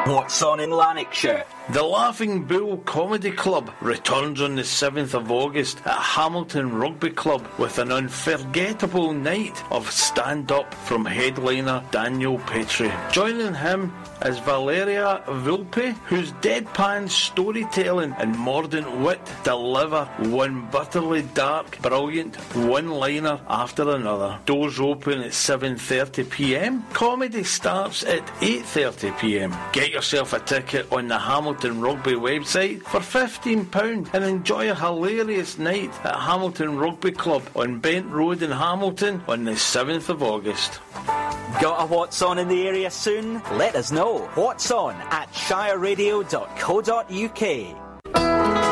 What's on in Lanarkshire? The Laughing Bull Comedy Club returns on the 7th of August at Hamilton Rugby Club with an unforgettable night of stand-up from headliner Daniel Petrie. Joining him is Valeria Vulpe, whose deadpan storytelling and mordant wit deliver one bitterly dark, brilliant one-liner after another. Doors open at 7:30pm. Comedy starts at 8:30pm. Get yourself a ticket on the Hamilton Rugby website for £15 and enjoy a hilarious night at Hamilton Rugby Club on Bent Road in Hamilton on the 7th of August. Got a What's On in the area soon? Let us know. What's On at shireradio.co.uk.